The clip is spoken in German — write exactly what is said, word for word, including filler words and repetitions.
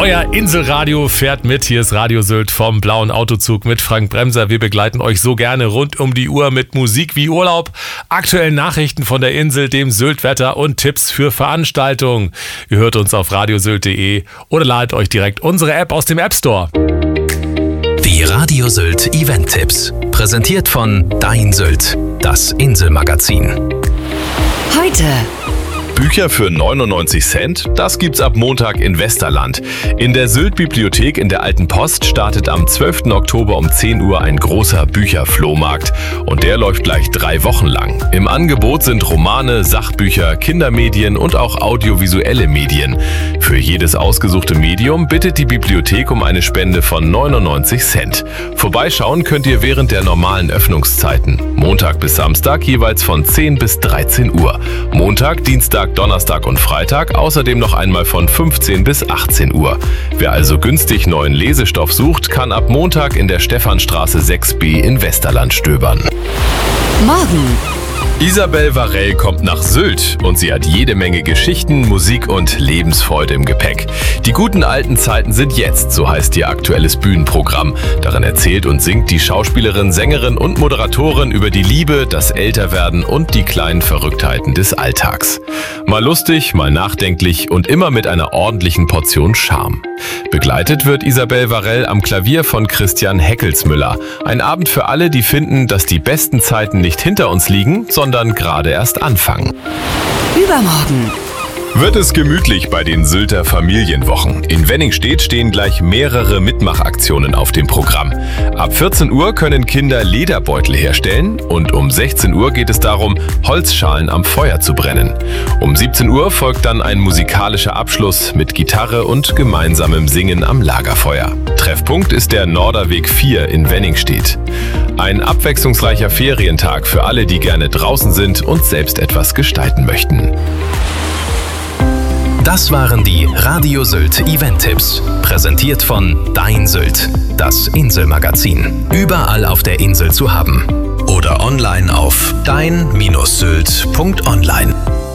Euer Inselradio fährt mit. Hier ist Radio Sylt vom Blauen Autozug mit Frank Bremser. Wir begleiten euch so gerne rund um die Uhr mit Musik wie Urlaub, aktuellen Nachrichten von der Insel, dem Syltwetter und Tipps für Veranstaltungen. Ihr hört uns auf radiosylt punkt de oder ladet euch direkt unsere App aus dem App Store. Die Radio Sylt Event-Tipps. Präsentiert von Dein Sylt, das Inselmagazin. Heute. Bücher für neunundneunzig Cent? Das gibt's ab Montag in Westerland. In der Sylt-Bibliothek in der Alten Post startet am zwölften Oktober um zehn Uhr ein großer Bücherflohmarkt. Und der läuft gleich drei Wochen lang. Im Angebot sind Romane, Sachbücher, Kindermedien und auch audiovisuelle Medien. Für jedes ausgesuchte Medium bittet die Bibliothek um eine Spende von neunundneunzig Cent. Vorbeischauen könnt ihr während der normalen Öffnungszeiten. Montag bis Samstag jeweils von zehn bis dreizehn Uhr. Montag, Dienstag, Donnerstag und Freitag außerdem noch einmal von fünfzehn bis achtzehn Uhr. Wer also günstig neuen Lesestoff sucht, kann ab Montag in der Stephanstraße sechs b in Westerland stöbern. Morgen. Isabel Varell kommt nach Sylt und sie hat jede Menge Geschichten, Musik und Lebensfreude im Gepäck. Die guten alten Zeiten sind jetzt, so heißt ihr aktuelles Bühnenprogramm. Darin erzählt und singt die Schauspielerin, Sängerin und Moderatorin über die Liebe, das Älterwerden und die kleinen Verrücktheiten des Alltags. Mal lustig, mal nachdenklich und immer mit einer ordentlichen Portion Charme. Begleitet wird Isabel Varell am Klavier von Christian Heckelsmüller. Ein Abend für alle, die finden, dass die besten Zeiten nicht hinter uns liegen, sondern gerade erst anfangen. Übermorgen. Wird es gemütlich bei den Sylter Familienwochen. In Wenningstedt stehen gleich mehrere Mitmachaktionen auf dem Programm. Ab vierzehn Uhr können Kinder Lederbeutel herstellen und um sechzehn Uhr geht es darum, Holzschalen am Feuer zu brennen. Um siebzehn Uhr folgt dann ein musikalischer Abschluss mit Gitarre und gemeinsamem Singen am Lagerfeuer. Treffpunkt ist der Norderweg vier in Wenningstedt. Ein abwechslungsreicher Ferientag für alle, die gerne draußen sind und selbst etwas gestalten möchten. Das waren die Radio Sylt Event-Tipps. Präsentiert von Dein Sylt, das Inselmagazin. Überall auf der Insel zu haben. Oder online auf dein Bindestrich sylt punkt online.